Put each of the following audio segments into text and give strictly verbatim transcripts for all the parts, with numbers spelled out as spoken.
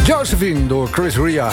Josephine door Chris Ria.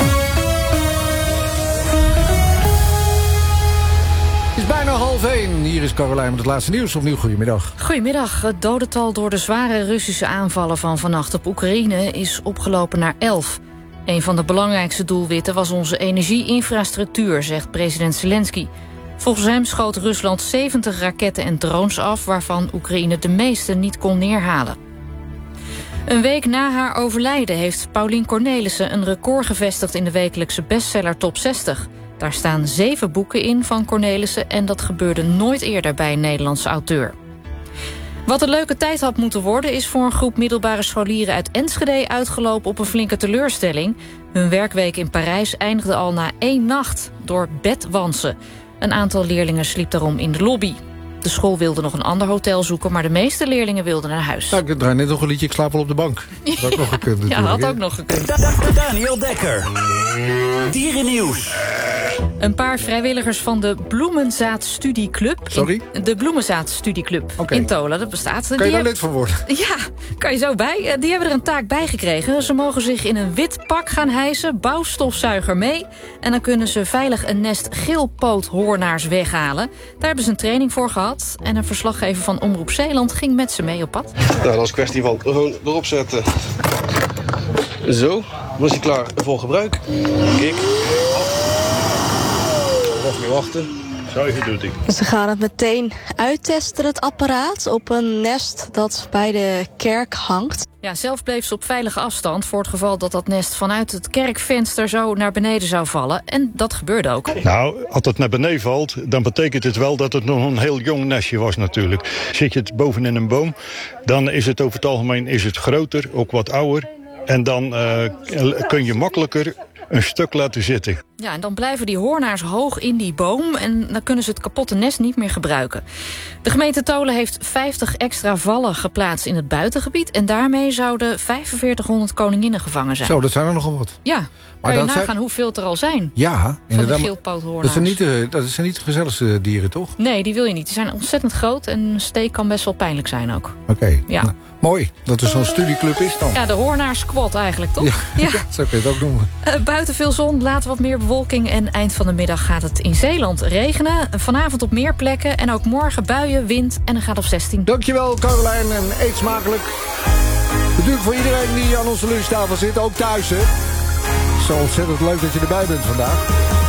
Het is bijna half één. Hier is Caroline met het laatste nieuws. Opnieuw goedemiddag. Goedemiddag. Het dodental door de zware Russische aanvallen van vannacht op Oekraïne is opgelopen naar elf. Een van de belangrijkste doelwitten was onze energie-infrastructuur, zegt president Zelensky. Volgens hem schoot Rusland zeventig raketten en drones af, waarvan Oekraïne de meeste niet kon neerhalen. Een week na haar overlijden heeft Paulien Cornelissen een record gevestigd in de wekelijkse bestseller Top zestig. Daar staan zeven boeken in van Cornelissen en dat gebeurde nooit eerder bij een Nederlandse auteur. Wat een leuke tijd had moeten worden is voor een groep middelbare scholieren uit Enschede uitgelopen op een flinke teleurstelling. Hun werkweek in Parijs eindigde al na één nacht door bedwansen. Een aantal leerlingen sliep daarom in de lobby. De school wilde nog een ander hotel zoeken, maar de meeste leerlingen wilden naar huis. Nou, ik draai net nog een liedje, ik slaap wel op de bank. Dat had ook nog gekund. Ja, dat had ook nog gekund. Daniel Dekker. Dierennieuws. Een paar vrijwilligers van de Bloemenzaad Studieclub. Sorry? In, de Bloemenzaad Studieclub okay. in Tolen, dat bestaat. Kan je die daar lid van worden? Ja, kan je zo bij. Die hebben er een taak bij gekregen. Ze mogen zich in een wit pak gaan hijsen, bouwstofzuiger mee. En dan kunnen ze veilig een nest geelpoothoornaars weghalen. Daar hebben ze een training voor gehad. En een verslaggever van Omroep Zeeland ging met ze mee op pad. Nou, dat is kwestie van gewoon erop zetten. Zo, dan is hij klaar voor gebruik. Kijk. Even wachten. Zo doet ik. Ze gaan het meteen uittesten, het apparaat, op een nest dat bij de kerk hangt. Ja, zelf bleef ze op veilige afstand voor het geval dat dat nest vanuit het kerkvenster zo naar beneden zou vallen. En dat gebeurde ook. Nou, als het naar beneden valt, dan betekent het wel dat het nog een heel jong nestje was natuurlijk. Zit je het boven in een boom, dan is het over het algemeen is het groter, ook wat ouder. En dan uh, kun je makkelijker een stuk laten zitten. Ja, en dan blijven die hoornaars hoog in die boom en dan kunnen ze het kapotte nest niet meer gebruiken. De gemeente Tolen heeft vijftig extra vallen geplaatst in het buitengebied en daarmee zouden vijfenveertighonderd koninginnen gevangen zijn. Zo, dat zijn er nogal wat. Ja, maar kan je dat nagaan zijn... hoeveel het er al zijn. Ja, inderdaad. Van de geelpoothoornaars. Dat zijn, niet de, dat zijn niet de gezelligste dieren, toch? Nee, die wil je niet. Die zijn ontzettend groot en een steek kan best wel pijnlijk zijn ook. Oké, okay. Ja. Nou, mooi dat er zo'n studieclub is dan. Ja, de hoornaars squad eigenlijk, toch? Ja, ja. Zo kun je het ook noemen. Uh, buiten veel zon, later wat meer bewolking en eind van de middag gaat het in Zeeland regenen. Vanavond op meer plekken en ook morgen buien, wind en een graad of zestien. Dankjewel Caroline en eet smakelijk. Natuurlijk voor iedereen die aan onze lunchtafel zit, ook thuis hè. Zo ontzettend leuk dat je erbij bent vandaag.